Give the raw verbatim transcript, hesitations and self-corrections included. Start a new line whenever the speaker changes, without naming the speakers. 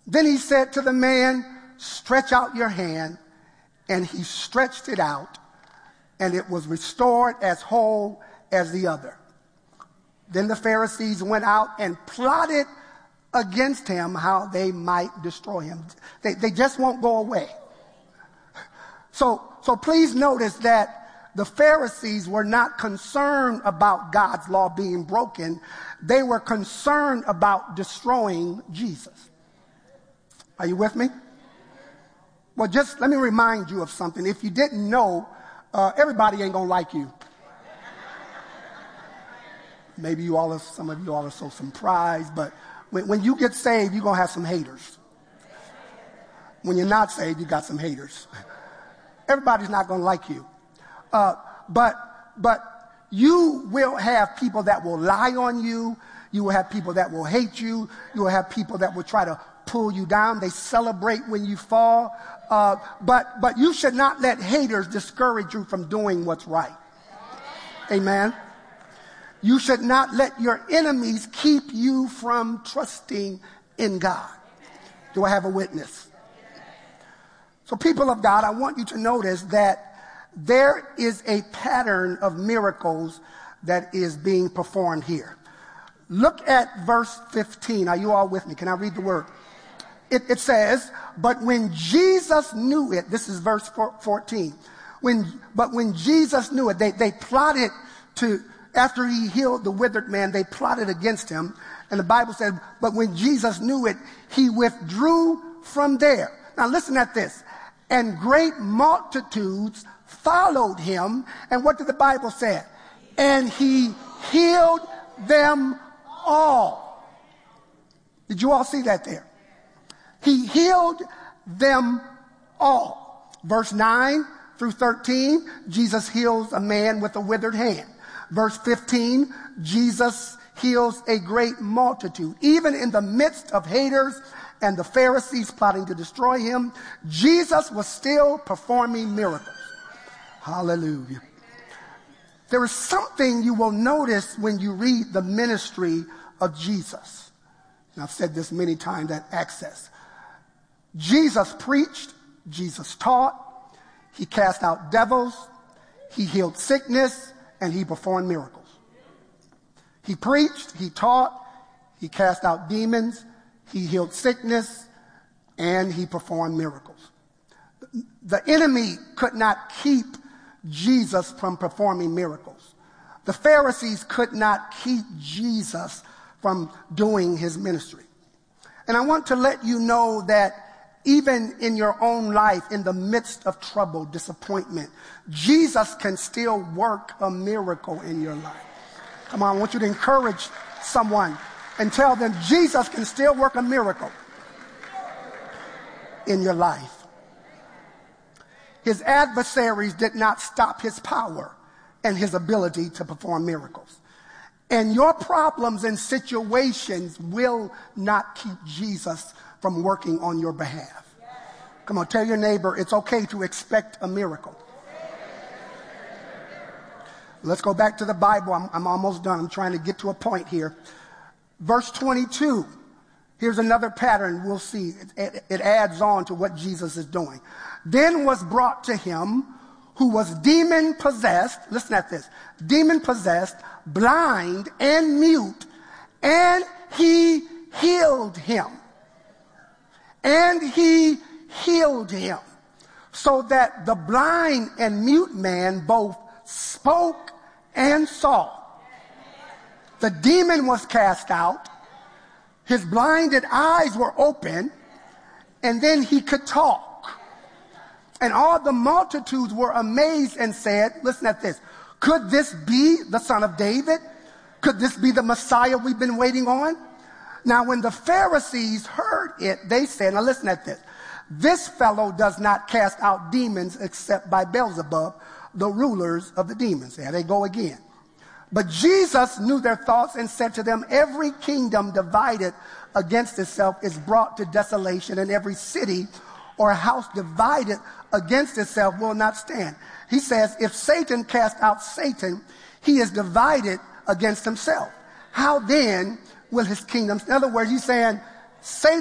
Then he said to the man, stretch out your hand. And he stretched it out, and it was restored as whole as the other. Then the Pharisees went out and plotted against him how they might destroy him. They, they just won't go away. So, so please notice that the Pharisees were not concerned about God's law being broken. They were concerned about destroying Jesus. Are you with me? Well, just let me remind you of something. If you didn't know, uh, everybody ain't gonna like you. Maybe you all are, some of you all are so surprised, but when, when you get saved, you're gonna have some haters. When you're not saved, you got some haters. Everybody's not gonna like you. Uh, but, but you will have people that will lie on you. You will have people that will hate you. You will have people that will try to pull you down. They celebrate when you fall. Uh, but, but you should not let haters discourage you from doing what's right. Amen. You should not let your enemies keep you from trusting in God. Do I have a witness? So people of God, I want you to notice that there is a pattern of miracles that is being performed here. Look at verse fifteen. Are you all with me? Can I read the word? It, it says, but when Jesus knew it, this is verse fourteen. When, but when Jesus knew it, they, they plotted to, after he healed the withered man, they plotted against him. And the Bible said, but when Jesus knew it, he withdrew from there. Now listen at this. And great multitudes followed him. And what did the Bible say? And he healed them all. Did you all see that there? He healed them all. Verse nine through thirteen, Jesus heals a man with a withered hand. Verse fifteen, Jesus heals a great multitude. Even in the midst of haters and the Pharisees plotting to destroy him, Jesus was still performing miracles. Hallelujah. There is something you will notice when you read the ministry of Jesus. And I've said this many times, that access. Jesus preached, Jesus taught, he cast out devils, he healed sickness, and he performed miracles. He preached, he taught, he cast out demons, he healed sickness, and he performed miracles. The enemy could not keep Jesus from performing miracles. The Pharisees could not keep Jesus from doing his ministry. And I want to let you know that even in your own life, in the midst of trouble, disappointment, Jesus can still work a miracle in your life. Come on, I want you to encourage someone and tell them Jesus can still work a miracle in your life. His adversaries did not stop his power and his ability to perform miracles. And your problems and situations will not keep Jesus from working on your behalf. Come on, tell your neighbor it's okay to expect a miracle. Let's go back to the Bible. I'm, I'm almost done. I'm trying to get to a point here. Verse twenty-two. Here's another pattern we'll see. It, it, it adds on to what Jesus is doing. Then was brought to him who was demon possessed. Listen at this. Demon possessed, blind and mute, and he healed him. And he healed him, so that the blind and mute man both spoke and saw. The demon was cast out, his blinded eyes were open, and then he could talk. And all the multitudes were amazed and said, listen at this, could this be the Son of David? Could this be the Messiah we've been waiting on? Now, when the Pharisees heard it, they said, now listen at this. This fellow does not cast out demons except by Beelzebub, the rulers of the demons. There they go again. But Jesus knew their thoughts and said to them, every kingdom divided against itself is brought to desolation, and every city or house divided against itself will not stand. He says, if Satan cast out Satan, he is divided against himself. How then will his kingdom? In other words, he's saying, Satan